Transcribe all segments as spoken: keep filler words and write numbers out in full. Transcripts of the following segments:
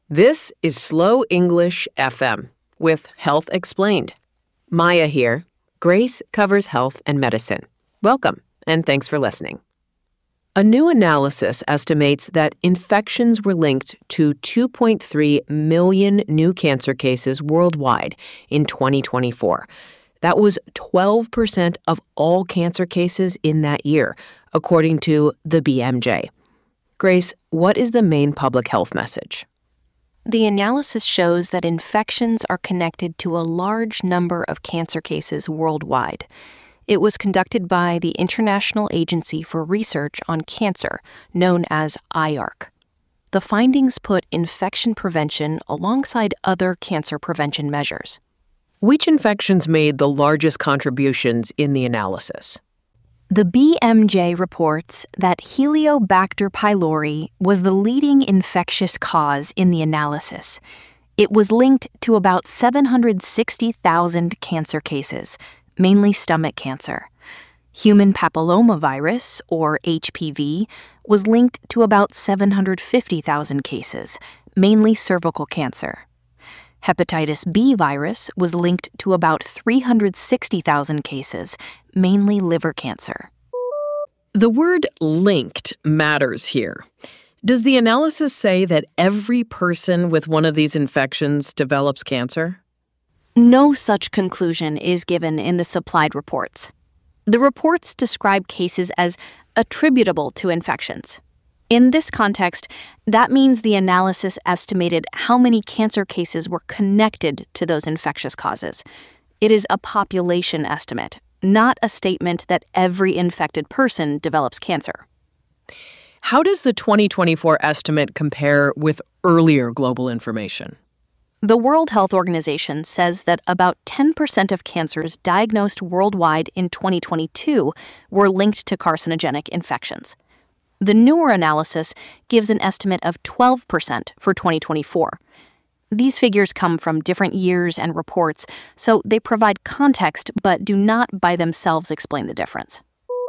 This is Slow English F M with Health Explained. Maya here. Grace covers health and medicine. Welcome, and thanks for listening. A new analysis estimates that infections were linked to two point three million new cancer cases worldwide in twenty twenty-four. That was twelve percent of all cancer cases in that year, according to the B M J. Grace, what is the main public health message? The analysis shows that infections are connected to a large number of cancer cases worldwide. It was conducted by the International Agency for Research on Cancer, known as I A R C. The findings put infection prevention alongside other cancer prevention measures. Which infections made the largest contributions in the analysis? The B M J reports that Helicobacter pylori was the leading infectious cause in the analysis. It was linked to about seven hundred sixty thousand cancer cases, mainly stomach cancer. Human papillomavirus, or H P V, was linked to about seven hundred fifty thousand cases, mainly cervical cancer. Hepatitis B virus was linked to about three hundred sixty thousand cases, mainly liver cancer. The word linked matters here. Does the analysis say that every person with one of these infections develops cancer? No such conclusion is given in the supplied reports. The reports describe cases as attributable to infections. In this context, that means the analysis estimated how many cancer cases were connected to those infectious causes. It is a population estimate, not a statement that every infected person develops cancer. How does the twenty twenty-four estimate compare with earlier global information? The World Health Organization says that about ten percent of cancers diagnosed worldwide in twenty twenty-two were linked to carcinogenic infections. The newer analysis gives an estimate of twelve percent for twenty twenty-four. These figures come from different years and reports, so they provide context but do not by themselves explain the difference.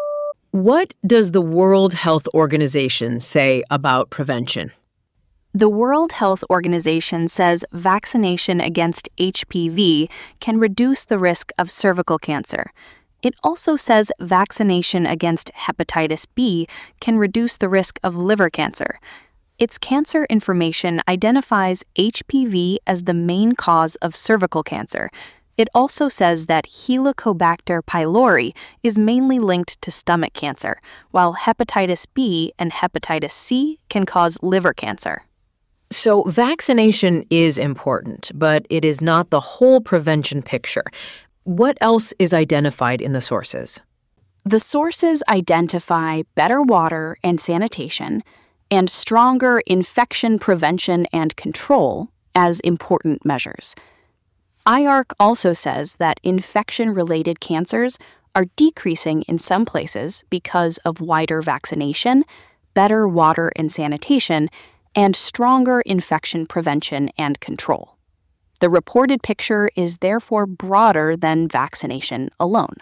What does the World Health Organization say about prevention? The World Health Organization says vaccination against H P V can reduce the risk of cervical cancer. It also says vaccination against hepatitis B can reduce the risk of liver cancer. Its cancer information identifies H P V as the main cause of cervical cancer. It also says that Helicobacter pylori is mainly linked to stomach cancer, while hepatitis B and hepatitis C can cause liver cancer. So vaccination is important, but it is not the whole prevention picture. What else is identified in the sources? The sources identify better water and sanitation and stronger infection prevention and control as important measures. I A R C also says that infection-related cancers are decreasing in some places because of wider vaccination, better water and sanitation, and stronger infection prevention and control. The reported picture is therefore broader than vaccination alone.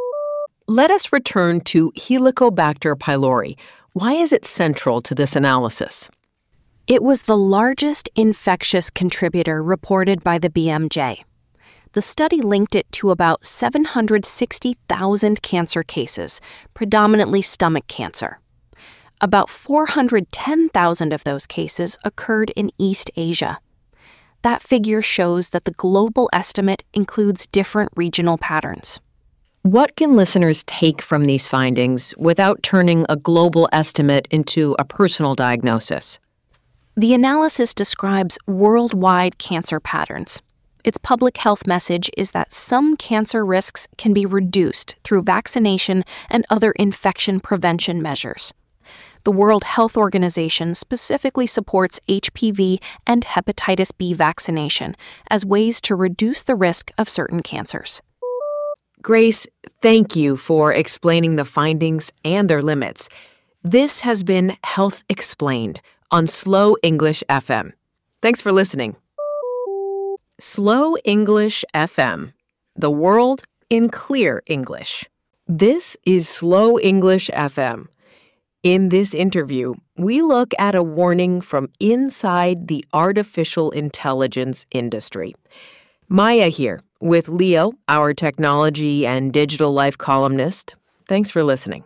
Let us return to Helicobacter pylori. Why is it central to this analysis? It was the largest infectious contributor reported by the B M J. The study linked it to about seven hundred sixty thousand cancer cases, predominantly stomach cancer. About four hundred ten thousand of those cases occurred in East Asia. That figure shows that the global estimate includes different regional patterns. What can listeners take from these findings without turning a global estimate into a personal diagnosis? The analysis describes worldwide cancer patterns. Its public health message is that some cancer risks can be reduced through vaccination and other infection prevention measures. The World Health Organization specifically supports H P V and hepatitis B vaccination as ways to reduce the risk of certain cancers. Grace, thank you for explaining the findings and their limits. This has been Health Explained on Slow English F M. Thanks for listening. Slow English F M, the world in clear English. This is Slow English F M. In this interview, we look at a warning from inside the artificial intelligence industry. Maya here with Leo, our technology and digital life columnist. Thanks for listening.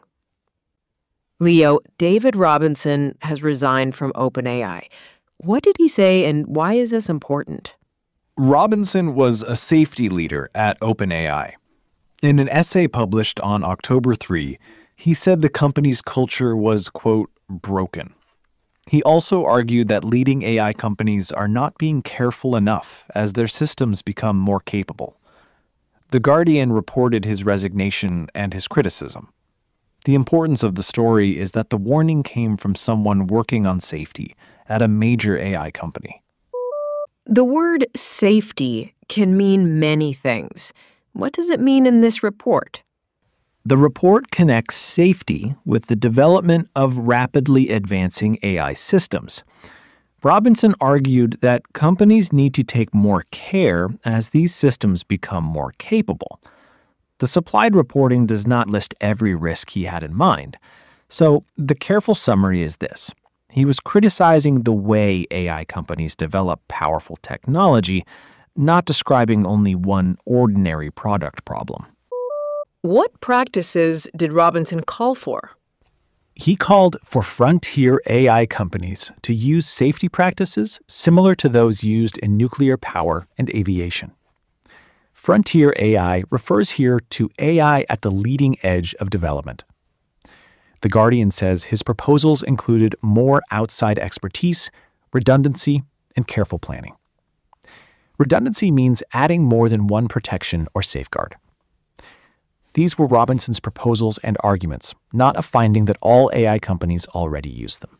Leo, David Robinson has resigned from OpenAI. What did he say and why is this important? Robinson was a safety leader at OpenAI. In an essay published on October third, he said the company's culture was, quote, broken. He also argued that leading A I companies are not being careful enough as their systems become more capable. The Guardian reported his resignation and his criticism. The importance of the story is that the warning came from someone working on safety at a major A I company. The word safety can mean many things. What does it mean in this report? The report connects safety with the development of rapidly advancing A I systems. Robinson argued that companies need to take more care as these systems become more capable. The supplied reporting does not list every risk he had in mind. So the careful summary is this. He was criticizing the way A I companies develop powerful technology, not describing only one ordinary product problem. What practices did Robinson call for? He called for frontier A I companies to use safety practices similar to those used in nuclear power and aviation. Frontier A I refers here to A I at the leading edge of development. The Guardian says his proposals included more outside expertise, redundancy, and careful planning. Redundancy means adding more than one protection or safeguard. These were Robinson's proposals and arguments, not a finding that all A I companies already use them.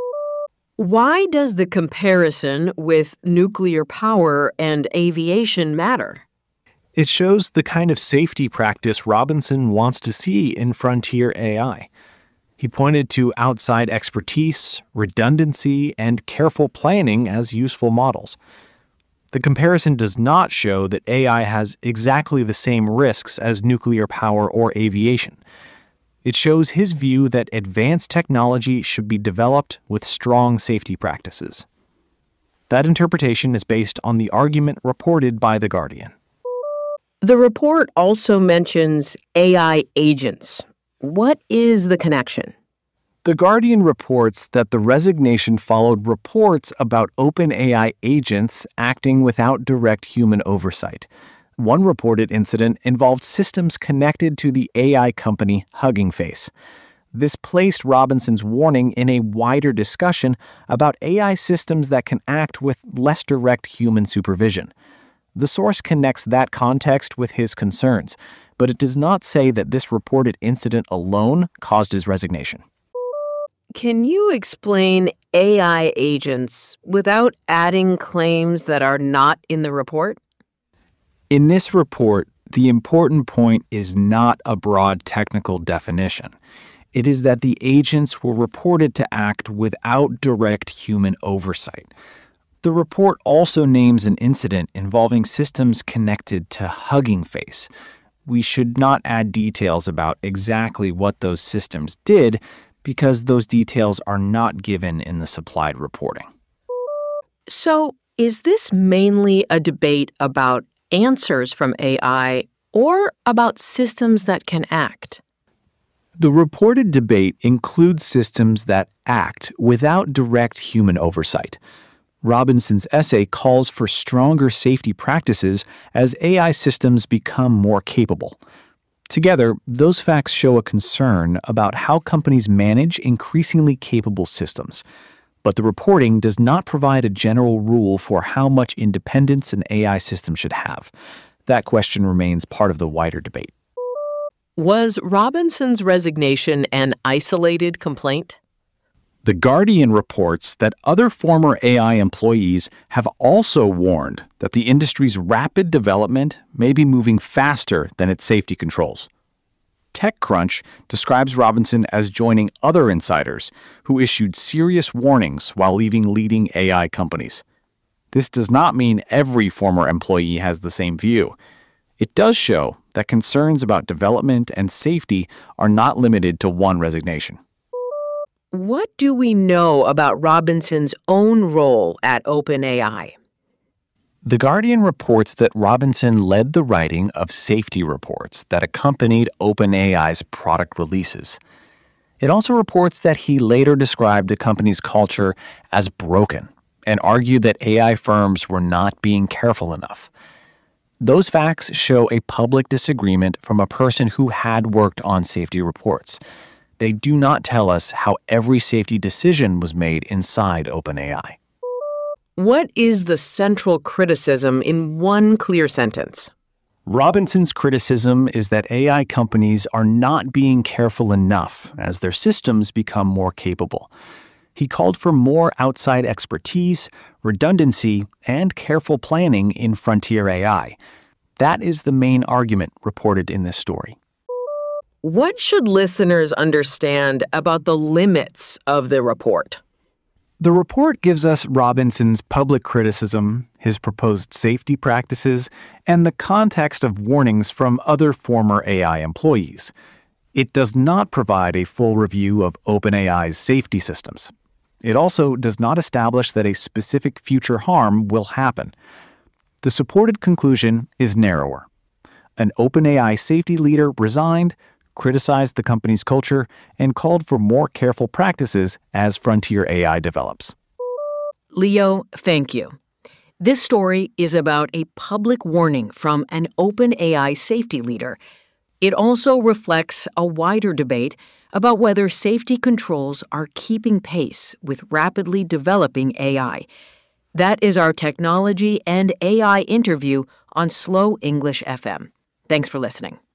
Why does the comparison with nuclear power and aviation matter? It shows the kind of safety practice Robinson wants to see in frontier A I. He pointed to outside expertise, redundancy, and careful planning as useful models. The comparison does not show that A I has exactly the same risks as nuclear power or aviation. It shows his view that advanced technology should be developed with strong safety practices. That interpretation is based on the argument reported by The Guardian. The report also mentions A I agents. What is the connection? The Guardian reports that the resignation followed reports about OpenAI agents acting without direct human oversight. One reported incident involved systems connected to the A I company Hugging Face. This placed Robinson's warning in a wider discussion about A I systems that can act with less direct human supervision. The source connects that context with his concerns, but it does not say that this reported incident alone caused his resignation. Can you explain A I agents without adding claims that are not in the report? In this report, the important point is not a broad technical definition. It is that the agents were reported to act without direct human oversight. The report also names an incident involving systems connected to Hugging Face. We should not add details about exactly what those systems did, because those details are not given in the supplied reporting. So, is this mainly a debate about answers from A I or about systems that can act? The reported debate includes systems that act without direct human oversight. Robinson's essay calls for stronger safety practices as A I systems become more capable. Together, those facts show a concern about how companies manage increasingly capable systems. But the reporting does not provide a general rule for how much independence an A I system should have. That question remains part of the wider debate. Was Robinson's resignation an isolated complaint? The Guardian reports that other former A I employees have also warned that the industry's rapid development may be moving faster than its safety controls. TechCrunch describes Robinson as joining other insiders who issued serious warnings while leaving leading A I companies. This does not mean every former employee has the same view. It does show that concerns about development and safety are not limited to one resignation. What do we know about Robinson's own role at OpenAI? The Guardian reports that Robinson led the writing of safety reports that accompanied OpenAI's product releases. It also reports that he later described the company's culture as broken and argued that A I firms were not being careful enough. Those facts show a public disagreement from a person who had worked on safety reports. They do not tell us how every safety decision was made inside OpenAI. What is the central criticism in one clear sentence? Robinson's criticism is that A I companies are not being careful enough as their systems become more capable. He called for more outside expertise, redundancy, and careful planning in frontier A I. That is the main argument reported in this story. What should listeners understand about the limits of the report? The report gives us Robinson's public criticism, his proposed safety practices, and the context of warnings from other former A I employees. It does not provide a full review of OpenAI's safety systems. It also does not establish that a specific future harm will happen. The supported conclusion is narrower. An OpenAI safety leader resigned, criticized the company's culture, and called for more careful practices as frontier A I develops. Leo, thank you. This story is about a public warning from an OpenAI safety leader. It also reflects a wider debate about whether safety controls are keeping pace with rapidly developing A I. That is our technology and A I interview on Slow English F M. Thanks for listening.